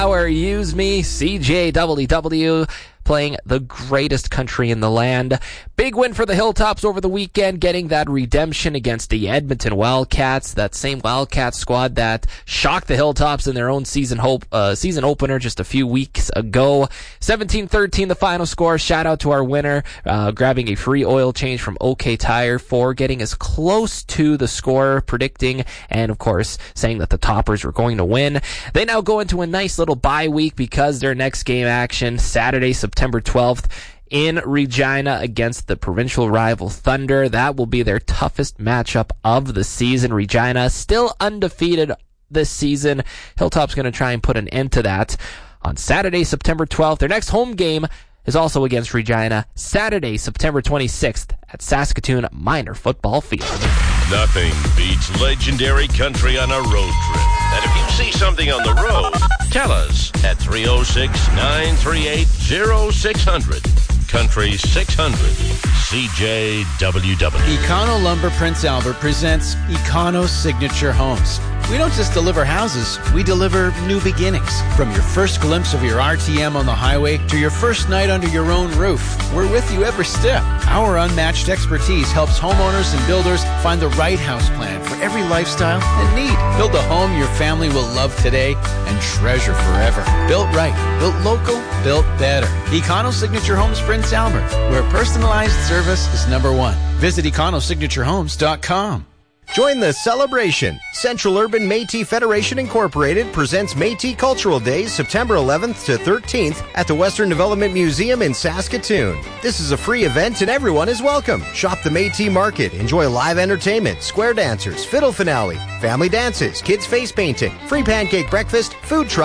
Hour, Use Me, CJWW, playing the greatest country in the land. Big win for the Hilltops over the weekend, getting that redemption against the Edmonton Wildcats, that same Wildcats squad that shocked the Hilltops in their own season opener just a few weeks ago. 17-13 the final score. Shout out to our winner, grabbing a free oil change from OK Tire for getting as close to the score predicting, and of course saying that the Toppers were going to win. They now go into a nice little bye week because their next game action Saturday, September 12th in Regina against the provincial rival Thunder. That will be their toughest matchup of the season. Regina still undefeated this season. Hilltop's going to try and put an end to that on Saturday, September 12th. Their next home game is also against Regina, Saturday, September 26th at Saskatoon Minor Football Field. Nothing beats legendary country on a road trip. And if you see something on the road, tell us at 306-938-0600. Country 600, CJWW. Econo Lumber Prince Albert presents Econo Signature Homes. We don't just deliver houses, we deliver new beginnings. From your first glimpse of your RTM on the highway to your first night under your own roof, we're with you every step. Our unmatched expertise helps homeowners and builders find the right house plan for every lifestyle and need. Build a home your family will love today and treasure forever. Built right, built local, built better. Econo Signature Homes Prince Albert, where personalized service is number one. Visit EconoSignatureHomes.com. Join the celebration. Central Urban Métis Federation Incorporated presents Métis Cultural Days September 11th to 13th at the Western Development Museum in Saskatoon. This is a free event and everyone is welcome. Shop the Métis Market, enjoy live entertainment, square dancers, fiddle finale, family dances, kids face painting, free pancake breakfast, food truck,